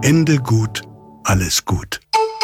Ende gut, alles gut.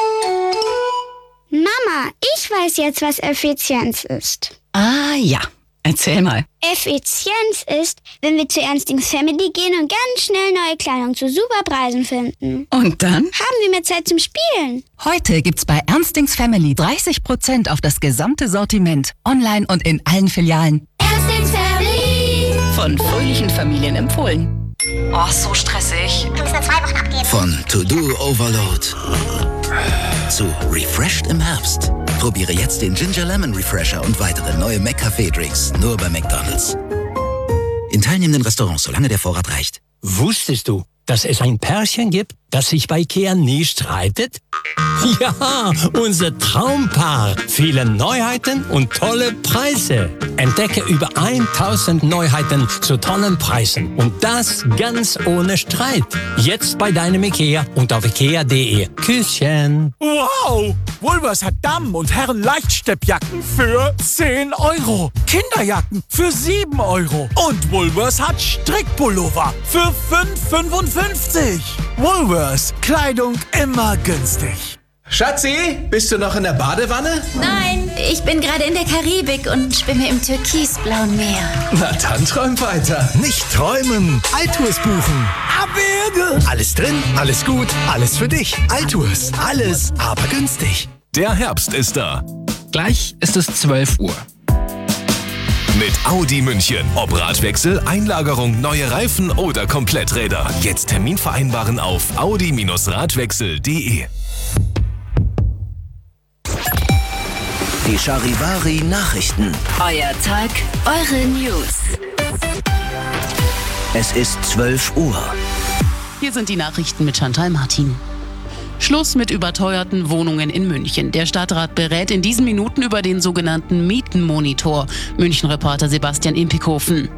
Mama, ich weiß jetzt, was Effizienz ist. Ah ja, erzähl mal. Effizienz ist, wenn wir zu Ernstings Family gehen und ganz schnell neue Kleidung zu super Preisen finden. Und dann? Haben wir mehr Zeit zum Spielen. Heute gibt's bei Ernstings Family 30% auf das gesamte Sortiment. Online und in allen Filialen. Ernstings Family. Von fröhlichen Familien empfohlen. Oh, so stressig. Du musst nur 2 Wochen abgeben. Von To-Do Overload zu Refreshed im Herbst. Probiere jetzt den Ginger Lemon Refresher und weitere neue McCafé-Drinks nur bei McDonald's. In teilnehmenden Restaurants, solange der Vorrat reicht. Wusstest du, dass es ein Pärchen gibt, das sich bei IKEA nie streitet? Ja, unser Traumpaar. Viele Neuheiten und tolle Preise. Entdecke über 1000 Neuheiten zu tollen Preisen. Und das ganz ohne Streit. Jetzt bei deinem IKEA und auf ikea.de. Küsschen. Wow! Woolworths hat Damen- und Herren-Leichtsteppjacken für 10 €. Kinderjacken für 7 €. Und Woolworths hat Strickpullover für 5,55 €. Woolworths. Kleidung immer günstig. Schatzi, bist du noch in der Badewanne? Nein, ich bin gerade in der Karibik und schwimme im türkisblauen Meer. Na dann träum weiter. Nicht träumen, Altours buchen. Abwürge! Alles drin, alles gut, alles für dich. Altours, alles, aber günstig. Der Herbst ist da. Gleich ist es 12 Uhr. Mit Audi München. Ob Radwechsel, Einlagerung, neue Reifen oder Kompletträder. Jetzt Termin vereinbaren auf audi-radwechsel.de. Die Charivari Nachrichten. Euer Tag, eure News. Es ist 12 Uhr. Hier sind die Nachrichten mit Chantal Martin. Schluss mit überteuerten Wohnungen in München. Der Stadtrat berät in diesen Minuten über den sogenannten Mietenmonitor. München-Reporter Sebastian Impikhofen.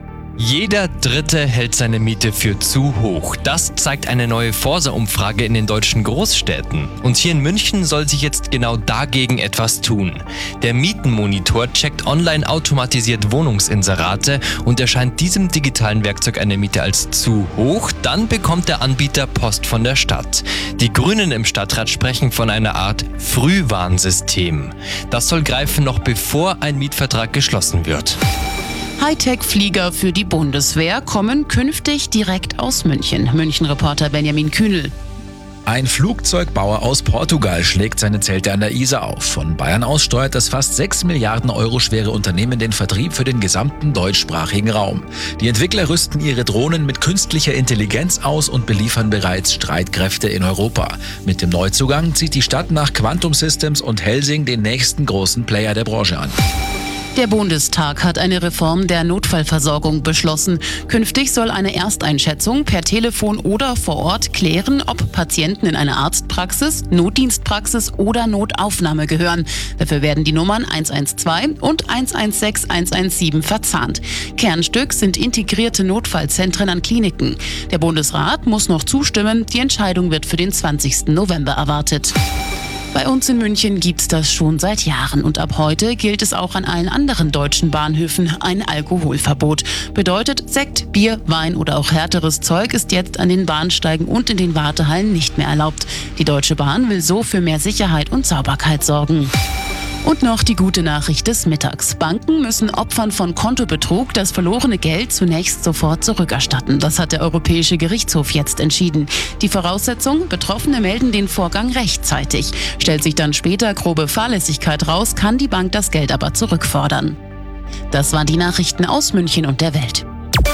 Jeder Dritte hält seine Miete für zu hoch. Das zeigt eine neue Forsa-Umfrage in den deutschen Großstädten. Und hier in München soll sich jetzt genau dagegen etwas tun. Der Mietenmonitor checkt online automatisiert Wohnungsinserate und erscheint diesem digitalen Werkzeug eine Miete als zu hoch, dann bekommt der Anbieter Post von der Stadt. Die Grünen im Stadtrat sprechen von einer Art Frühwarnsystem. Das soll greifen, noch bevor ein Mietvertrag geschlossen wird. Hightech-Flieger für die Bundeswehr kommen künftig direkt aus München. München-Reporter Benjamin Kühnel. Ein Flugzeugbauer aus Portugal schlägt seine Zelte an der Isar auf. Von Bayern aus steuert das fast 6 Milliarden Euro schwere Unternehmen den Vertrieb für den gesamten deutschsprachigen Raum. Die Entwickler rüsten ihre Drohnen mit künstlicher Intelligenz aus und beliefern bereits Streitkräfte in Europa. Mit dem Neuzugang zieht die Stadt nach Quantum Systems und Helsing den nächsten großen Player der Branche an. Der Bundestag hat eine Reform der Notfallversorgung beschlossen. Künftig soll eine Ersteinschätzung per Telefon oder vor Ort klären, ob Patienten in eine Arztpraxis, Notdienstpraxis oder Notaufnahme gehören. Dafür werden die Nummern 112 und 116 117 verzahnt. Kernstück sind integrierte Notfallzentren an Kliniken. Der Bundesrat muss noch zustimmen. Die Entscheidung wird für den 20. November erwartet. Bei uns in München gibt's das schon seit Jahren und ab heute gilt es auch an allen anderen deutschen Bahnhöfen ein Alkoholverbot. Bedeutet, Sekt, Bier, Wein oder auch härteres Zeug ist jetzt an den Bahnsteigen und in den Wartehallen nicht mehr erlaubt. Die Deutsche Bahn will so für mehr Sicherheit und Sauberkeit sorgen. Und noch die gute Nachricht des Mittags. Banken müssen Opfern von Kontobetrug das verlorene Geld zunächst sofort zurückerstatten. Das hat der Europäische Gerichtshof jetzt entschieden. Die Voraussetzung: Betroffene melden den Vorgang rechtzeitig. Stellt sich dann später grobe Fahrlässigkeit raus, kann die Bank das Geld aber zurückfordern. Das waren die Nachrichten aus München und der Welt.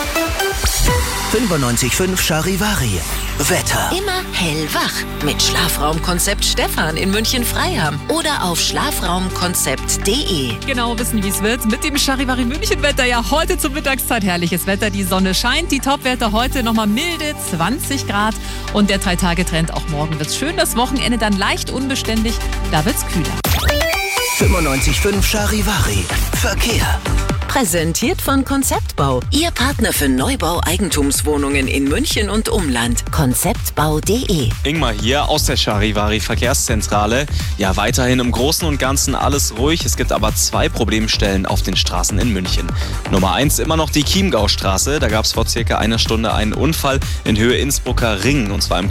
95.5 Charivari. Wetter. Immer hellwach mit Schlafraumkonzept Stefan in München-Freiham oder auf schlafraumkonzept.de. Genau wissen, wie es wird. Mit dem Charivari München-Wetter ja heute zur Mittagszeit herrliches Wetter. Die Sonne scheint, die Topwerte heute nochmal milde 20 Grad und der 3-Tage-Trend auch morgen wird's schön. Das Wochenende dann leicht unbeständig, da wird's kühler. 95.5 Charivari. Verkehr. Präsentiert von Konzeptbau. Ihr Partner für Neubau-Eigentumswohnungen in München und Umland. Konzeptbau.de. Ingmar hier aus der Charivari Verkehrszentrale. Ja, weiterhin im Großen und Ganzen alles ruhig. Es gibt aber 2 Problemstellen auf den Straßen in München. Nummer 1 immer noch die Chiemgaustraße. Da gab es vor circa einer Stunde einen Unfall in Höhe Innsbrucker Ring. Und zwar im